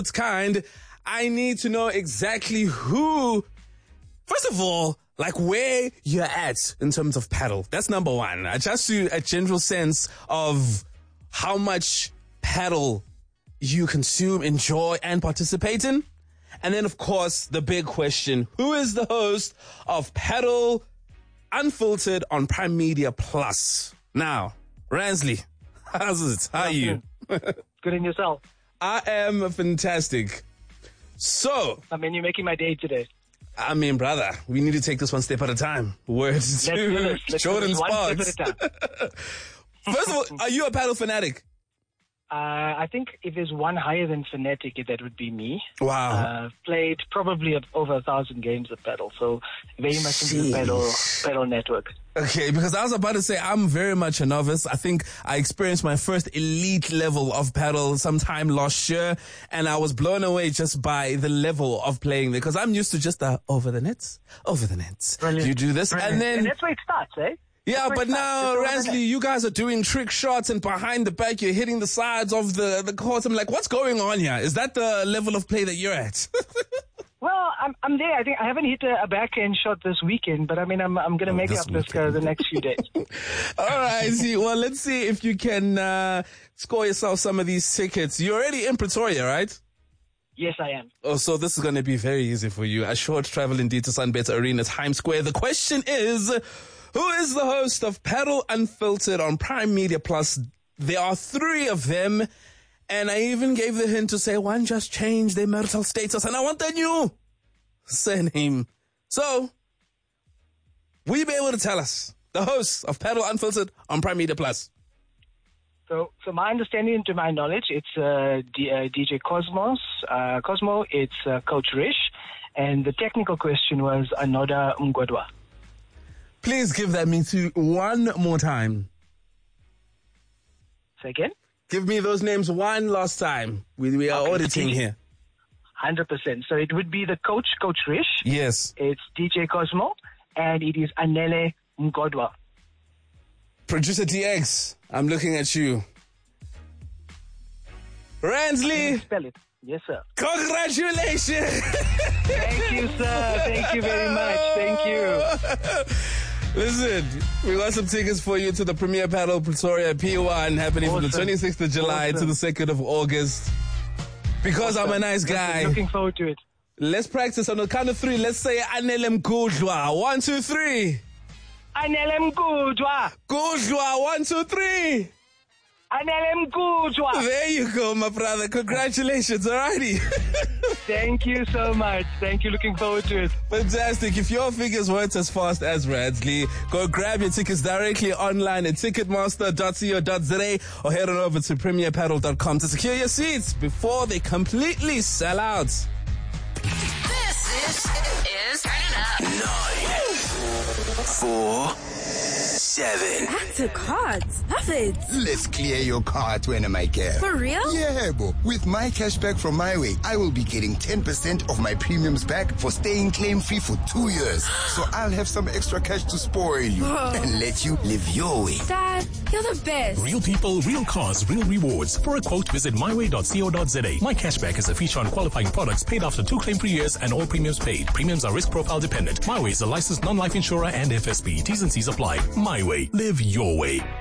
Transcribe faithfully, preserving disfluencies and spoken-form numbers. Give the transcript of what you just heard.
its kind, I need to know exactly who, first of all, like where you're at in terms of paddle. That's number one. Uh, Just to a general sense of how much paddle you consume, enjoy, and participate in. And then, of course, the big question, who is the host of Paddle Unfiltered on Prime Media Plus? Now, Ransley, how's it? How are you? Good in yourself. I am fantastic. So, I mean, you're making my day today. I mean, brother, we need to take this one step at a time. Words Let's do to this. Let's Jordan do this one Sparks. step at a time. First of all, are you a paddle fanatic? Uh, I think if there's one higher than fanatic, that would be me. Wow. Uh, played probably of over a thousand games of paddle, so very much into the paddle, paddle network. Okay, because I was about to say I'm very much a novice. I think I experienced my first elite level of paddle sometime last year, and I was blown away just by the level of playing there. Because I'm used to just the over the nets, over the nets. Brilliant. You do this, Brilliant. and then And that's where it starts, eh? yeah, That's but where it now, starts. It's over the Ransley, you guys are doing trick shots, and behind the back, you're hitting the sides of the the court. I'm like, what's going on here? Is that the level of play that you're at? Well, I'm I'm there. I think I haven't hit a, a backhand shot this weekend, but I mean, I'm I'm going to Oh, make this up this uh, the next few days. All right, see, well, let's see if you can uh, score yourself some of these tickets. You're already in Pretoria, right? Yes, I am. Oh, so this is going to be very easy for you. A short travel indeed to Sunbet Arena, Times Square. The question is, who is the host of Paddle Unfiltered on Prime Media Plus? There are three of them, and I even gave the hint to say one just changed their marital status, and I want the new surname. So, will you be able to tell us the host of Paddle Unfiltered on Prime Media Plus? So, so my understanding, and to my knowledge, it's uh, D, uh, D J Cosmos, uh, Cosmo. It's uh, Coach Rish, and the technical question was Anoda Mgodwa. Please give that me to one more time. Say again. Give me those names one last time. We we are Okay. auditing here. Hundred percent. So it would be the coach, Coach Rish. Yes. It's D J Cosmo, and it is Anele Mgodwa. Producer D X, I'm looking at you. Ransley, Spell it. Yes, sir. congratulations! Thank you, sir. Thank you very much. Thank you. Listen, we got some tickets for you to the Premier Paddle Pretoria P one happening from the Awesome. twenty-sixth of July Awesome. to the second of August. Because I'm a nice guy, Looking forward to it. let's practice on the count of three. Let's say Anele Mgodwa. One, two, three. Anele Mgodwa. Godwa. One, two, three. Anele Mgodwa. There you go, my brother. Congratulations, alrighty. Thank you so much. Thank you. Looking forward to it. Fantastic. If your figures weren't as fast as Ransley, go grab your tickets directly online at ticketmaster dot co dot za or head on over to premier paddle dot com to secure your seats before they completely sell out. This is, is Turn It Up. Nine, four, seven. Back to cards. Love it. Let's clear your card when am I care? For real? Yeah, bo. With my cashback from My Way, I will be getting ten percent of my premiums back for staying claim-free for two years. So I'll have some extra cash to spoil you and let you live your way. Dad, you're the best. Real people, real cars, real rewards. For a quote, visit my way dot co dot za. My Cashback is a feature on qualifying products paid after two claim-free years and all premiums paid. Premiums are risk profile dependent. My Way is a licensed non-life insurer and F S B. T's and C's apply. My Way. Live your way.